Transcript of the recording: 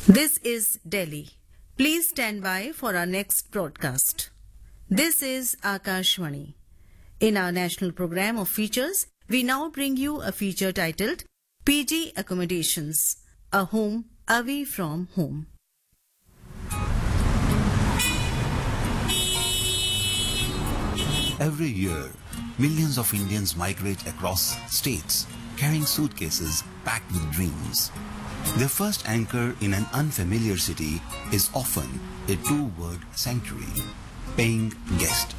This is Delhi. Please stand by for our next broadcast. This is Akashvani. In our national program of features, we now bring you a feature titled PG Accommodations, a home away from home. Every year, millions of Indians migrate across states, carrying suitcases packed with dreams. Their first anchor in an unfamiliar city is often a two-word sanctuary, paying guest.